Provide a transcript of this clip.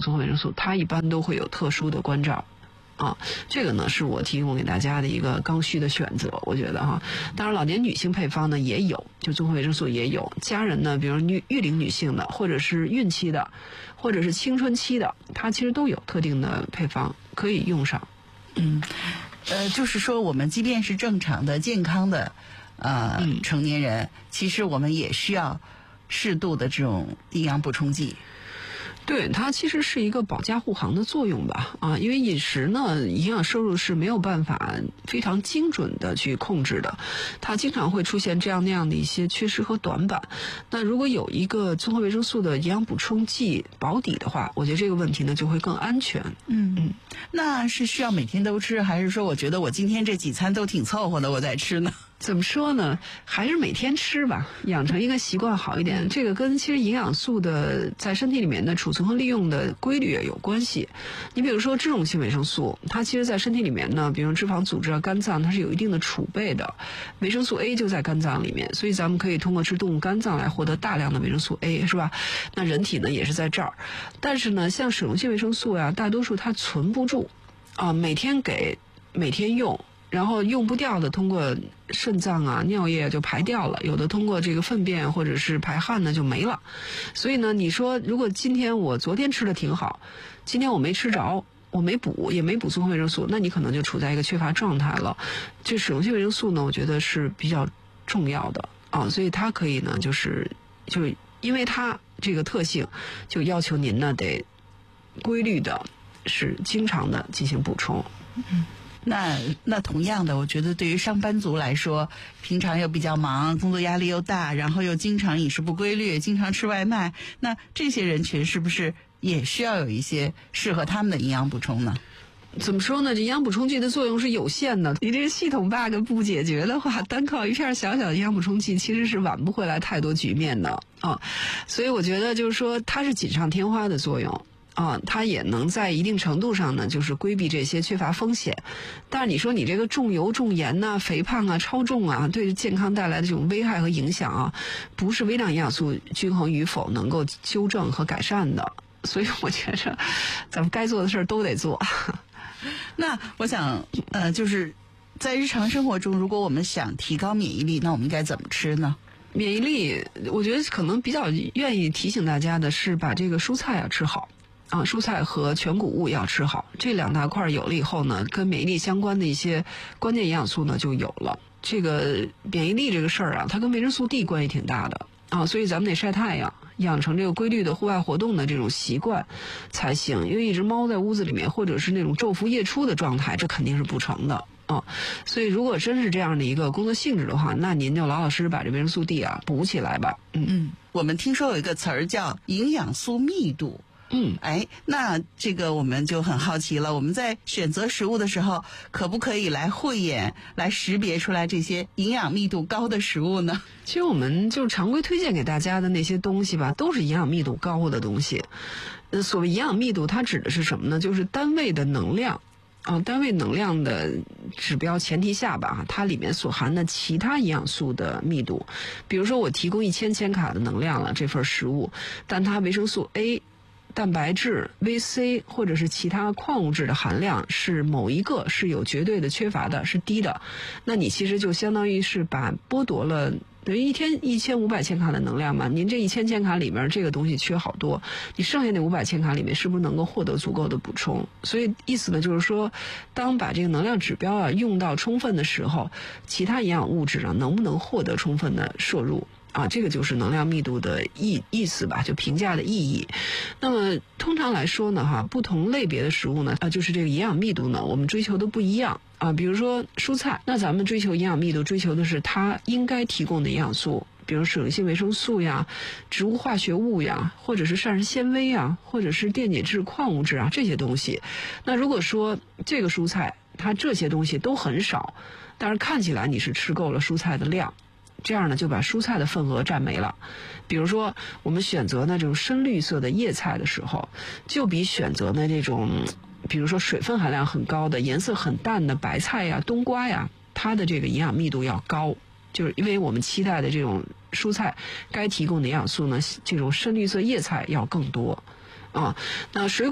综合维生素，它一般都会有特殊的关照。这个呢是我提供给大家的一个刚需的选择，我觉得当然老年女性配方呢也有，就综合维生素也有，家人呢比如育龄女性的，或者是孕期的，或者是青春期的，它其实都有特定的配方可以用上。 就是说我们即便是正常的健康的成年人，其实我们也需要适度的这种营养补充剂。 对，它其实是一个保驾护航的作用吧，因为饮食呢，营养摄入是没有办法非常精准的去控制的，它经常会出现这样那样的一些缺失和短板。那如果有一个综合维生素的营养补充剂保底的话，我觉得这个问题呢就会更安全。 那是需要每天都吃，还是说我觉得我今天这几餐都挺凑合的，我再吃呢？ 怎么说呢？还是每天吃吧，养成一个习惯好一点。这个跟其实营养素的在身体里面的储存和利用的规律也有关系。你比如说脂溶性维生素，它其实在身体里面呢，比如脂肪组织啊、肝脏，它是有一定的储备的。维生素 A 就在肝脏里面，所以咱们可以通过吃动物肝脏来获得大量的维生素 A， 是吧？那人体呢也是在这儿。但是呢，像水溶性维生素呀，大多数它存不住每天给，每天用。然后用不掉的通过肾脏啊、尿液就排掉了，有的通过这个粪便或者是排汗呢就没了。所以呢，你说如果今天我昨天吃的挺好，今天我没吃着，我没补，也没补综合维生素，那你可能就处在一个缺乏状态了。这水溶性维生素呢，我觉得是比较重要的所以它可以呢，就是因为它这个特性，就要求您呢得规律的，是经常的进行补充。 那同样的，我觉得对于上班族来说，平常又比较忙，工作压力又大，然后又经常饮食不规律，经常吃外卖，那这些人群是不是也需要有一些适合他们的营养补充呢？ 怎么说呢？这营养补充剂的作用是有限的，你这个系统 bug 不解决的话，单靠一片小小的营养补充剂其实是挽不回来太多局面的所以我觉得就是说它是锦上添花的作用它也能在一定程度上呢，就是规避这些缺乏风险。但是你说你这个重油重盐呐、肥胖啊、超重啊，对健康带来的这种危害和影响不是微量营养素均衡与否能够纠正和改善的。所以我觉着咱们该做的事儿都得做。 那我想就是在日常生活中，如果我们想提高免疫力，那我们该怎么吃呢？ 免疫力，我觉得可能比较愿意提醒大家的是把这个蔬菜吃好。蔬菜和全谷物要吃好，这两大块有了以后呢，跟免疫力相关的一些关键营养素呢就有了。这个免疫力这个事儿它跟维生素 D 关系挺大的所以咱们得晒太阳，养成这个规律的户外活动的这种习惯才行。因为一直猫在屋子里面，或者是那种昼伏夜出的状态，这肯定是不成的所以如果真是这样的一个工作性质的话，那您就老老实实把这维生素 D 补起来吧。 我们听说有一个词儿叫营养素密度。那这个我们就很好奇了，我们在选择食物的时候，可不可以来慧眼来识别出来这些营养密度高的食物呢？ 其实我们就常规推荐给大家的那些东西吧，都是营养密度高的东西。所谓营养密度，它指的是什么呢？就是单位的能量单位能量的指标前提下吧，它里面所含的其他营养素的密度。比如说我提供1000千卡的能量了，这份食物，但它维生素 A、蛋白质、VC 或者是其他矿物质的含量是某一个是有绝对的缺乏的，是低的，那你其实就相当于是剥夺了等于一天1500千卡的能量嘛，您这1000千卡里面这个东西缺好多，你剩下那500千卡里面是不是能够获得足够的补充？所以意思呢就是说，当把这个能量指标用到充分的时候，其他营养物质能不能获得充分的摄入？这个就是能量密度的意思吧，就评价的意义。那么通常来说呢不同类别的食物呢就是这个营养密度呢我们追求的不一样比如说蔬菜，那咱们追求营养密度追求的是它应该提供的营养素，比如水溶性维生素呀、植物化学物呀，或者是膳食纤维呀，或者是电解质、矿物质这些东西。那如果说这个蔬菜它这些东西都很少，但是看起来你是吃够了蔬菜的量，这样呢就把蔬菜的份额占没了。比如说我们选择呢这种深绿色的叶菜的时候，就比选择呢这种比如说水分含量很高的颜色很淡的白菜呀、冬瓜呀，它的这个营养密度要高，就是因为我们期待的这种蔬菜该提供的营养素呢，这种深绿色叶菜要更多那水果